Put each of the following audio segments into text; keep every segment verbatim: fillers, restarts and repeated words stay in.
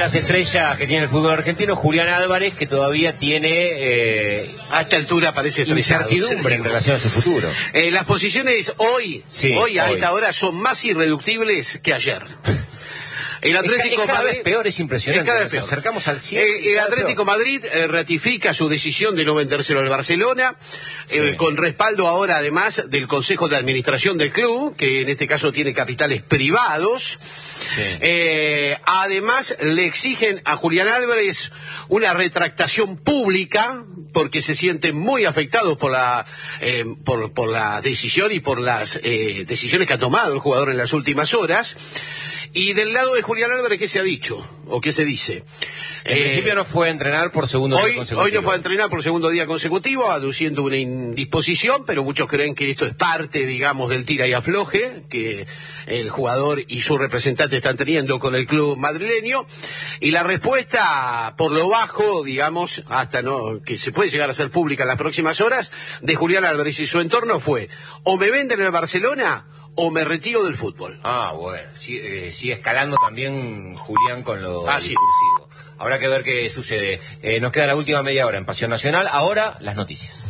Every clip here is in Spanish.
las estrellas que tiene el fútbol argentino, Julián Álvarez, que todavía tiene eh, a esta altura parece incertidumbre en relación a su futuro. Eh, las posiciones hoy, sí, hoy a hoy. esta hora son más irreductibles que ayer. El Atlético es cada Madrid, vez peor, es impresionante. Es cada vez Nos peor. acercamos al cien. Eh, el Atlético Madrid eh, ratifica su decisión de no vendérselo al Barcelona, sí. eh, con respaldo ahora además del Consejo de Administración del club, que en este caso tiene capitales privados. Sí. Eh, además le exigen a Julián Álvarez una retractación pública, porque se sienten muy afectados por la eh, por, por la decisión y por las eh, decisiones que ha tomado el jugador en las últimas horas. Y del lado de Julián Álvarez, ¿qué se ha dicho? ¿O qué se dice? En eh, principio no fue a entrenar por segundo hoy, día consecutivo. Hoy no fue a entrenar por segundo día consecutivo, aduciendo una indisposición, pero muchos creen que esto es parte, digamos, del tira y afloje que el jugador y su representante están teniendo con el club madrileño. Y la respuesta, por lo bajo, digamos, hasta no que se puede llegar a ser pública en las próximas horas, de Julián Álvarez y su entorno fue: o me venden el Barcelona o me retiro del fútbol. Ah, bueno, sigue, eh, sigue escalando también Julián con lo ah, sí. discursivo. Habrá que ver qué sucede. Eh, nos queda la última media hora en Pasión Nacional. Ahora, las noticias.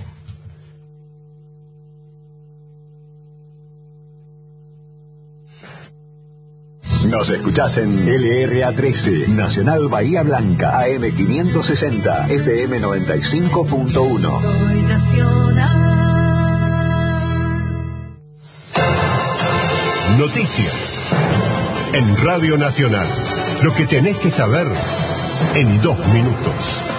Nos escuchás en L R A trece, Nacional Bahía Blanca, A M quinientos sesenta, F M noventa y cinco punto uno. Soy Nacional. Noticias en Radio Nacional. Lo que tenés que saber en dos minutos.